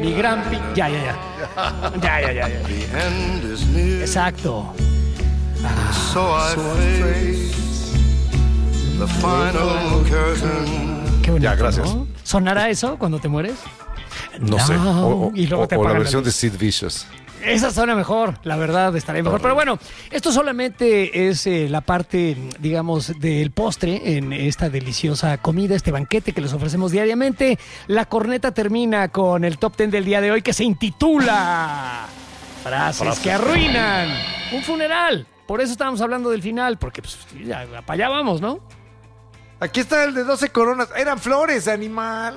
mi gran Ya. Exacto. Qué bonito, Ya, gracias. ¿no? ¿Sonará eso cuando te mueres? No sé. Y luego te o la apagan versión de luz. Sid Vicious. Esa suena mejor, la verdad, estaría mejor. Pero bueno, esto solamente es la parte, digamos, del postre en esta deliciosa comida, este banquete que les ofrecemos diariamente. La corneta termina con el top 10 del día de hoy, que se intitula Frases que arruinan un funeral. Por eso estábamos hablando del final, porque pues ya, para allá vamos, ¿no? Aquí está el de 12 coronas. Eran flores, animal.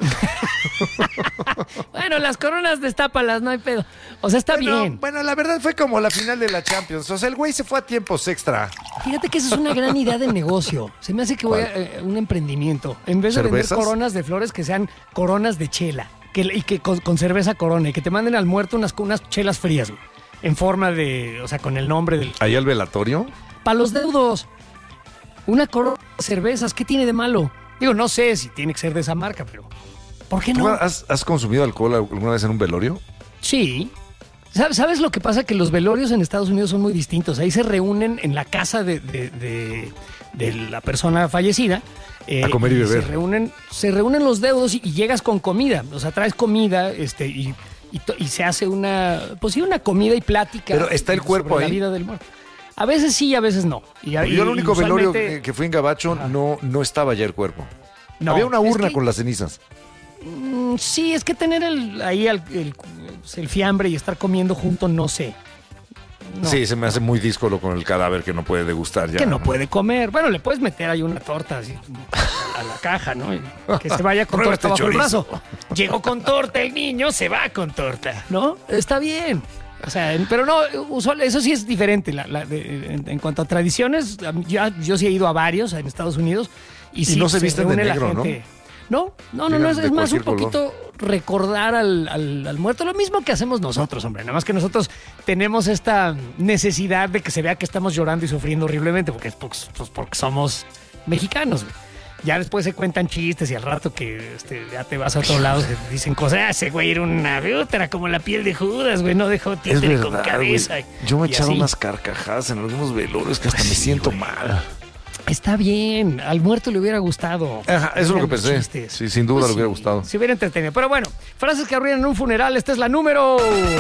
Bueno, las coronas destápalas, no hay pedo. O sea, está bien. Bueno, la verdad fue como la final de la Champions. O sea, el güey se fue a tiempos extra. Fíjate que esa es una gran idea de negocio. Se me hace que voy a un emprendimiento. En vez de vender ¿Cervezas? coronas de flores, que sean coronas de chela. Y que con cerveza Corona. Y que te manden al muerto unas chelas frías, güey. En forma de, o sea, con el nombre del... Ahí al velatorio. Para los deudos. Una corona de cervezas, ¿qué tiene de malo? Digo, no sé si tiene que ser de esa marca, pero ¿por qué ¿Tú no? has consumido alcohol alguna vez en un velorio? Sí. ¿Sabes lo que pasa? Que los velorios en Estados Unidos son muy distintos. Ahí se reúnen en la casa de la persona fallecida. A comer y beber. Se reúnen los deudos y llegas con comida. O sea, traes comida y se hace una comida y plática. Pero está el cuerpo sobre ahí. La vida del muerto. A veces sí, a veces no. Yo el único velorio usualmente- que fui en Gabacho no estaba ya el cuerpo. No, Había una es urna que- con las cenizas. Sí, es que tener ahí el fiambre y estar comiendo junto, no sé. No. Sí, se me hace muy díscolo con el cadáver que no puede degustar ya. Que no puede comer. Bueno, le puedes meter ahí una torta así a la caja, ¿no? Y que se vaya con Prueba torta este bajo el chorizo. brazo. Llegó con torta el niño, se va con torta, ¿no? Está bien. O sea, pero no, usual, eso sí es diferente. En cuanto a tradiciones, yo sí he ido a varios en Estados Unidos. Y sí, no se visten de reúne la negro, ¿no? gente. No, Llegan es de más un cualquier color. poquito recordar al muerto, lo mismo que hacemos nosotros, hombre. Nada más que nosotros tenemos esta necesidad de que se vea que estamos llorando y sufriendo horriblemente, porque somos mexicanos. Ya después se cuentan chistes y al rato que ya te vas a otro lado se dicen cosas. Ese güey era una era como la piel de Judas, güey, no dejó títere con cabeza. güey. Yo me he Y echado así. unas carcajadas en algunos velorios que hasta me Sí, siento güey. mal. Está bien, al muerto le hubiera gustado. Ajá, eso es lo que Eran pensé. chistes. Sí, sin duda Pues le hubiera sí, gustado. Se hubiera entretenido. Pero bueno, frases que arruinan un funeral. Esta es la número...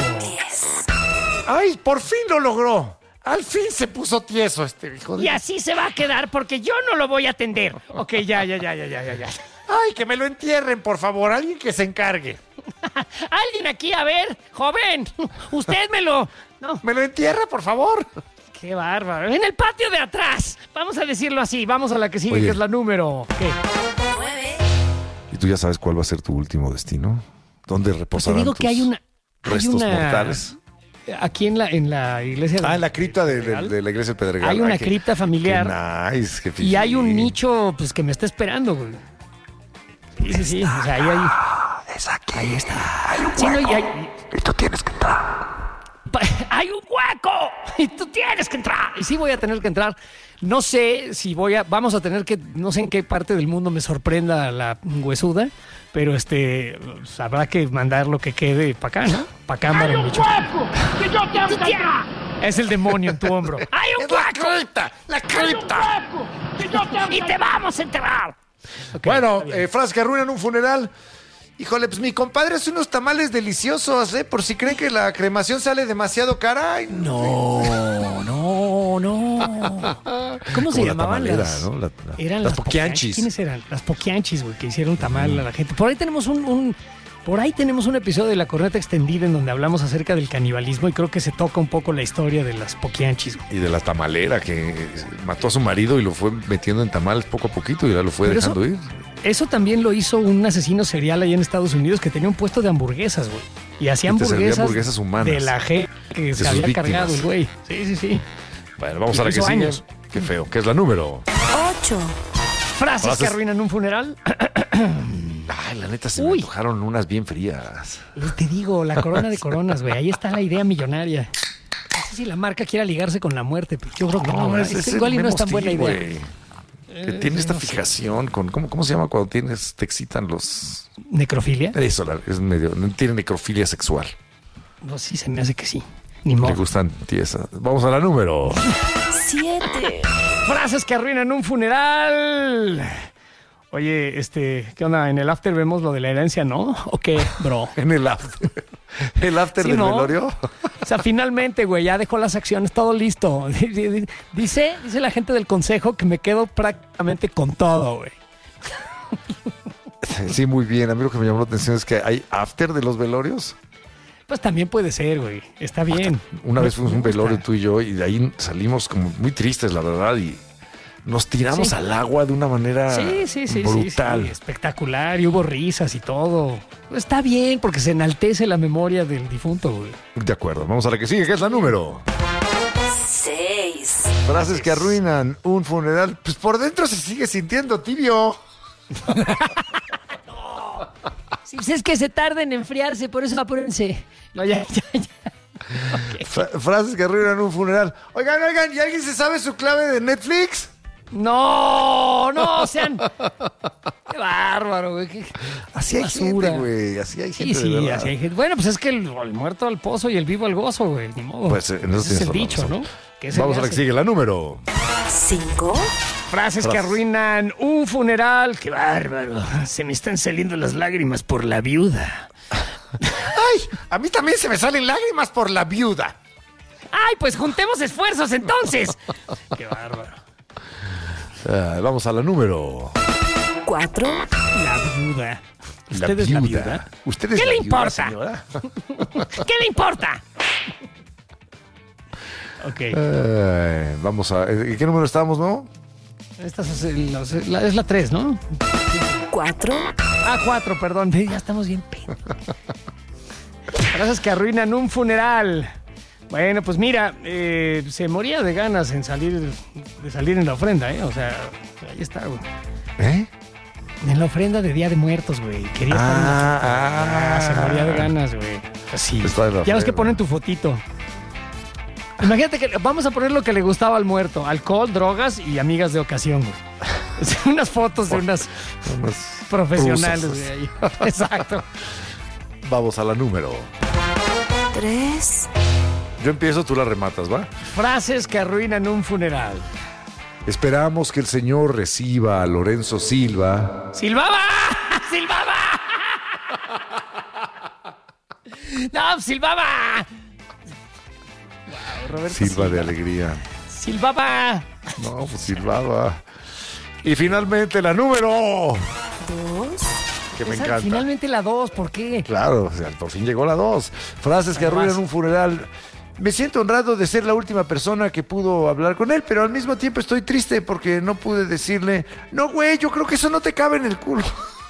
¡Ay, por fin lo logró! Al fin se puso tieso este hijo de... Y así se va a quedar porque yo no lo voy a atender. Ok, ya. ¡Ay, que me lo entierren, por favor! Alguien que se encargue. Alguien aquí, a ver, joven, usted No, ¡Me lo entierra, por favor! qué bárbaro. En el patio de atrás. Vamos a decirlo así. Vamos a la que sigue, Oye. que es la número... ¿Qué? ¿Y tú ya sabes cuál va a ser tu último destino? ¿Dónde Pues te reposarán digo que hay tus una... restos mortales? Aquí en la iglesia... En la cripta de Pedregal. la iglesia del Pedregal. Hay una Ay, qué- cripta familiar. Qué nice, qué Y hay un fifí. nicho, pues, que me está esperando, güey. Sí. O sea, Es aquí. ahí está. Hay un Sí, no, hueco. y hay- Y tú tienes que entrar. ¡Hay un hueco! Y tú tienes que entrar. Y sí voy a tener que entrar. No sé si vamos a tener que, no sé en qué parte del mundo me sorprenda la huesuda, pero pues, habrá que mandar lo que quede para acá, ¿no? Para acá, ¡Hay en un hueco! ¡Que yo tengo que entrar! Es el demonio en tu hombro. ¡Hay un ¡Es la hueco! cripta! ¡La ¡Hay un cripta! hueco! ¡Que yo tengo ¡Y que te vamos a enterrar! Ok, Bueno, está bien. frases que arruinan un funeral. Híjole, pues mi compadre hace unos tamales deliciosos, ¿eh? Por si creen que la cremación sale demasiado cara. Ay, No. ¿Cómo se Como la llamaban tamalera, las? ¿no? Eran las las poquianchis. ¿Quiénes eran? Las poquianchis, güey, que hicieron tamal a la gente. Por ahí tenemos un episodio de La Corneta Extendida en donde hablamos acerca del canibalismo y creo que se toca un poco la historia de las poquianchis, güey. Y de la tamalera que mató a su marido y lo fue metiendo en tamales poco a poquito y ya lo fue Pero dejando ir. Eso también lo hizo un asesino serial allá en Estados Unidos que tenía un puesto de hamburguesas, güey. Y hacía Y te servía hamburguesas, hamburguesas humanas. de la gente que De se sus había víctimas. cargado el güey. Sí. Bueno, vamos Y a la que hizo sigue. años. Qué feo, que es la número. 8. Frases que Frases. arruinan un funeral. Ay, la neta se me Uy. antojaron unas bien frías. Te digo, la corona de coronas, güey. Ahí está la idea millonaria. No sé si la marca quiera ligarse con la muerte, pero yo creo que no. ¿verdad? es Igual y no Memo es tan buena Steel, idea. güey. Que tiene esta fijación con... ¿Cómo se llama cuando te excitan los... ¿Necrofilia? Eso, es medio... Tiene necrofilia sexual. No, sí, se me hace que sí. Ni Me modo. gustan tiesas. Vamos a la número 7. Frases que arruinan un funeral. Oye, ¿qué onda? ¿En el after vemos lo de la herencia, no? ¿O qué, bro? En el after. ¿El after Sí, del ¿no? velorio? O sea, finalmente, güey, ya dejó las acciones, todo listo. Dice la gente del consejo que me quedo prácticamente con todo, güey. Sí, muy bien. A mí lo que me llamó la atención es que hay after de los velorios. Pues también puede ser, güey. Está bien. Una vez fuimos a un Me gusta. velorio tú y yo y de ahí salimos como muy tristes, la verdad, y nos tiramos Sí. al agua de una manera Sí, brutal. sí, espectacular. Y hubo risas y todo. Está bien porque se enaltece la memoria del difunto, güey. De acuerdo. Vamos a la que sigue, que es la número. 6. Frases que arruinan un funeral. Pues por dentro se sigue sintiendo tibio. Sí, pues es que se tarda en enfriarse, por eso apúrense. No, ya. Frases que arruinan un funeral. Oigan, ¿y alguien se sabe su clave de Netflix? No, sean. Qué bárbaro, güey. Así hay basura. gente, güey. Así hay Sí, gente, de sí, verdad. así hay gente. Bueno, pues es que el muerto al pozo y el vivo al gozo, güey. Ni modo. Pues, en eso ese es tienes el toda la dicho, razón. ¿no? Que se Vamos le a la que hace. sigue, la número. 5. Frases que arruinan un funeral. ¡Qué bárbaro! Se me están saliendo las lágrimas por la viuda. ¡Ay! A mí también se me salen lágrimas por la viuda. ¡Ay, pues juntemos esfuerzos entonces! ¡Qué bárbaro! Vamos a la número. 4. La viuda. ¿Usted es la viuda? ¿Usted es ¿Qué la le viuda, importa? señora? ¿Qué le importa? Ok. Vamos a... ¿En qué número estamos, no? Esta es la 3, ¿no? 4. Ah, 4, perdón. Ya estamos bien pedos. Frases que arruinan un funeral. Bueno, pues mira, se moría de ganas de salir en la ofrenda, ¿eh? O sea, ahí está, güey. ¿Eh? En la ofrenda de Día de Muertos, güey. Quería estar en la foto. Se moría de ganas, güey. Así. Está en la Ya ves que ofrenda. ponen tu fotito. Imagínate que vamos a poner lo que le gustaba al muerto. Alcohol, drogas y amigas de ocasión, güey. Unas fotos de unas Unas profesionales, rusas. güey. Ahí. Exacto. Vamos a la número. 3. Yo empiezo, tú la rematas, ¿va? Frases que arruinan un funeral. Esperamos que el Señor reciba a Lorenzo Silva. ¡Silbaba! ¡Silbaba! ¡No, silbaba! Wow, Roberto Silva de alegría. ¡Silbaba! No, pues silbaba. Y finalmente la número. 2. Que me Esa, encanta. finalmente la 2, ¿por qué? Claro, o sea, por fin llegó la 2. Frases que arruinan un funeral. Me siento honrado de ser la última persona que pudo hablar con él, pero al mismo tiempo estoy triste porque no pude decirle, no, güey, yo creo que eso no te cabe en el culo.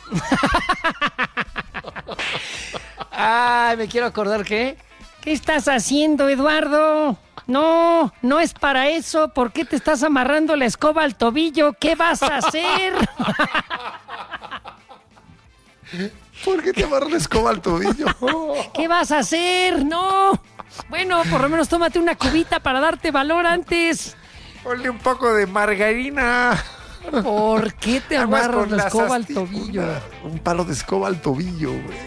Ay, me quiero acordar que... ¿Qué estás haciendo, Eduardo? No, no es para eso. ¿Por qué te estás amarrando la escoba al tobillo? ¿Qué vas a hacer? ¿Por qué te amarras la escoba al tobillo? ¿Qué vas a hacer? No. Bueno, por lo menos tómate una cubita para darte valor antes. Ponle un poco de margarina. ¿Por qué te Aguas amarras con la las escoba al astículas. tobillo? Un palo de escoba al tobillo, güey.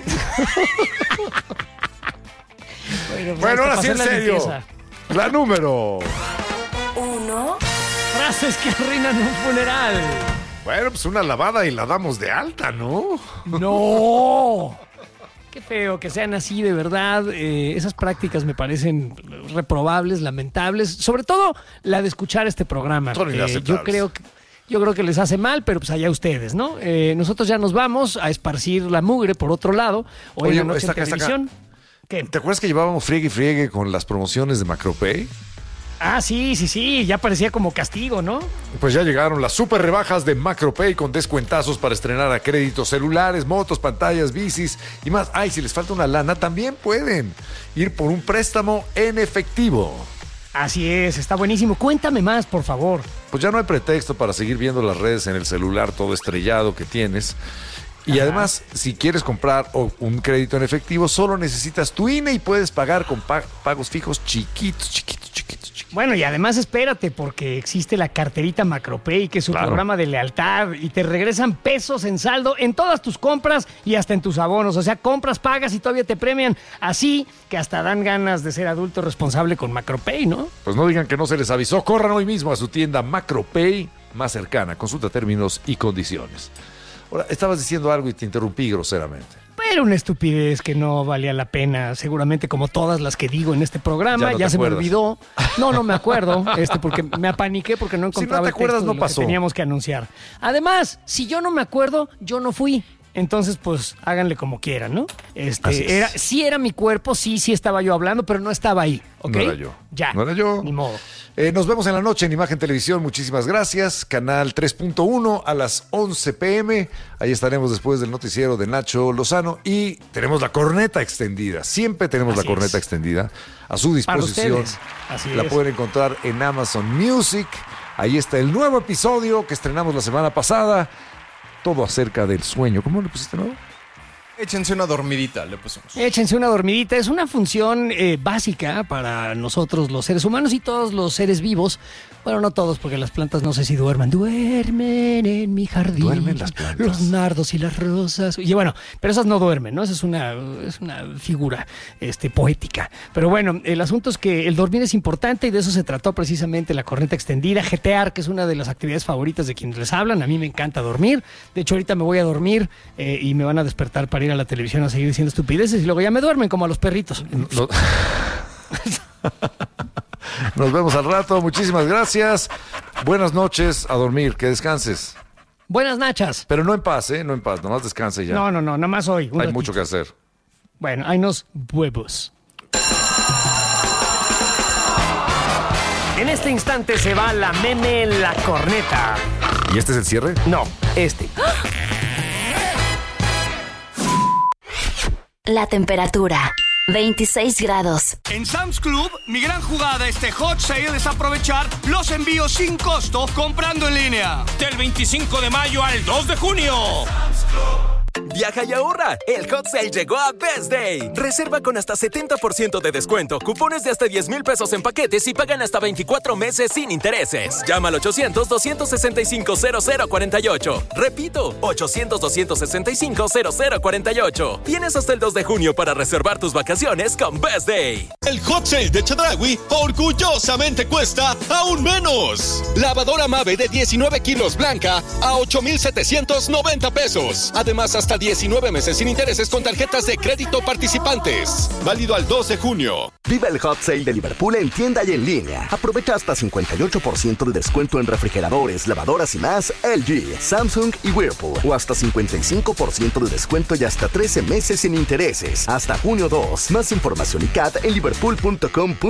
Bueno, ahora sí, en serio. La número. 1. Frases que arruinan un funeral. Bueno, pues una lavada y la damos de alta, ¿no? ¡No! Qué feo que sean así, de verdad. Esas prácticas me parecen reprobables, lamentables. Sobre todo la de escuchar este programa. Son inaceptables. Yo creo que les hace mal, pero pues allá ustedes, ¿no? Nosotros ya nos vamos a esparcir la mugre por otro lado. Hoy Oye, en la noche está en acá, está acá. televisión. ¿Qué? ¿Te acuerdas que llevábamos friegue y friegue con las promociones de Macropay? Ah, sí. Ya parecía como castigo, ¿no? Pues ya llegaron las super rebajas de Macropay con descuentazos para estrenar a créditos celulares, motos, pantallas, bicis y más. Ay, si les falta una lana, también pueden ir por un préstamo en efectivo. Así es, está buenísimo. Cuéntame más, por favor. Pues ya no hay pretexto para seguir viendo las redes en el celular todo estrellado que tienes. Y además, si quieres comprar un crédito en efectivo, solo necesitas tu INE y puedes pagar con pagos fijos chiquitos. Bueno, y además espérate, porque existe la carterita Macropay, que es un programa de lealtad, y te regresan pesos en saldo en todas tus compras y hasta en tus abonos. O sea, compras, pagas y todavía te premian. Así que hasta dan ganas de ser adulto responsable con Macropay, ¿no? Pues no digan que no se les avisó. Corran hoy mismo a su tienda Macropay más cercana. Consulta términos y condiciones. Ahora, estabas diciendo algo y te interrumpí groseramente. Era una estupidez que no valía la pena, seguramente como todas las que digo en este programa. Ya se me olvidó. No me acuerdo, porque me apaniqué porque no encontraba el texto de lo que teníamos que anunciar. Además, si yo no me acuerdo, yo no fui. Entonces, pues, háganle como quieran, ¿no? Sí era mi cuerpo, sí estaba yo hablando, pero no estaba ahí, ¿ok? No era yo. Ya. No era yo. Ni modo. Nos vemos en la noche en Imagen Televisión. Muchísimas gracias. Canal 3.1 a las 11 p.m. Ahí estaremos después del noticiero de Nacho Lozano. Y tenemos la corneta extendida. Siempre tenemos la corneta extendida a su disposición. La pueden encontrar en Amazon Music. Ahí está el nuevo episodio que estrenamos la semana pasada. Todo acerca del sueño. ¿Cómo le pusiste nuevo? Échense una dormidita, le pusimos. Échense una dormidita. Es una función básica para nosotros los seres humanos y todos los seres vivos. Bueno, no todos, porque las plantas no sé si duerman. Duermen en mi jardín. Duermen las plantas. Los nardos y las rosas. Y bueno, pero esas no duermen, ¿no? Esa es una figura poética. Pero bueno, el asunto es que el dormir es importante y de eso se trató precisamente la corneta extendida. Jetear, que es una de las actividades favoritas de quienes les hablan. A mí me encanta dormir. De hecho, ahorita me voy a dormir y me van a despertar para ir a la televisión a seguir diciendo estupideces y luego ya me duermen como a los perritos. Nos vemos al rato. Muchísimas gracias. Buenas noches. A dormir. Que descanses. Buenas nachas. Pero no en paz, ¿eh? No en paz. Nomás descanse ya. No. Nada más hoy. Hay mucho que hacer. Bueno, hay unos huevos. En este instante se va la meme en la corneta. ¿Y este es el cierre? No, La temperatura, 26 grados. En Sam's Club, mi gran jugada Hot Sale es aprovechar los envíos sin costo comprando en línea. Del 25 de mayo al 2 de junio. Viaja y ahorra. El Hot Sale llegó a Best Day. Reserva con hasta 70% de descuento, cupones de hasta 10,000 pesos en paquetes y pagan hasta 24 meses sin intereses. Llama al 800-265-0048. Repito, 800-265-0048. Tienes hasta el 2 de junio para reservar tus vacaciones con Best Day. El Hot Sale de Chedraui orgullosamente cuesta aún menos. Lavadora Mave de 19 kilos blanca a 8,790 pesos. Además, hasta 19 meses sin intereses con tarjetas de crédito participantes. Válido al 2 de junio. Viva el Hot Sale de Liverpool en tienda y en línea. Aprovecha hasta 58% de descuento en refrigeradores, lavadoras y más LG, Samsung y Whirlpool. O hasta 55% de descuento y hasta 13 meses sin intereses. Hasta junio 2. Más información y CAT en liverpool.com.